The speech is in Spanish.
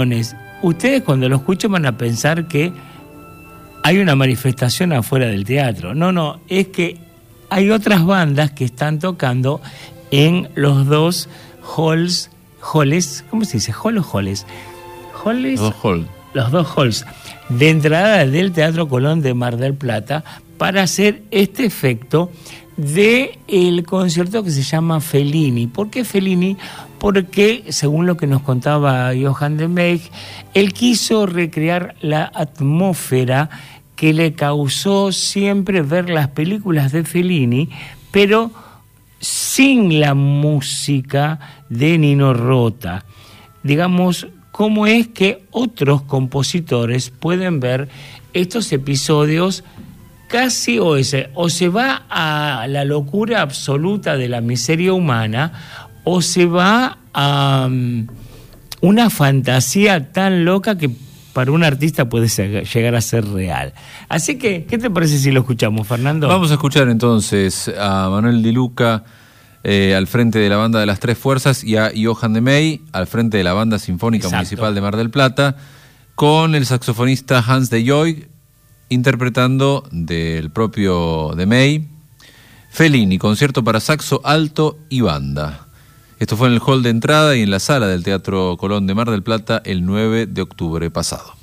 Ustedes cuando lo escuchan van a pensar que hay una manifestación afuera del teatro. No, es que hay otras bandas que están tocando en los dos halls, ¿cómo se dice? ¿Hall o halls? Los dos halls de entrada del Teatro Colón de Mar del Plata para hacer este efecto de el concierto que se llama Fellini. ¿Por qué Fellini? Porque, según lo que nos contaba Johan de Meij, él quiso recrear la atmósfera que le causó siempre ver las películas de Fellini, pero sin la música de Nino Rota. Digamos, cómo es que otros compositores pueden ver estos episodios casi o se va a la locura absoluta de la miseria humana o se va a una fantasía tan loca que para un artista puede llegar a ser real. Así que, ¿qué te parece si lo escuchamos, Fernando? Vamos a escuchar entonces a Manuel Di Luca al frente de la banda de las Tres Fuerzas y a Johan de Meij al frente de la Banda Sinfónica Municipal de Mar del Plata, con el saxofonista Hans de Jooy interpretando del propio de Meij Fellini, concierto para saxo alto y banda. Esto fue en el hall de entrada y en la sala del Teatro Colón de Mar del Plata el 9 de octubre pasado.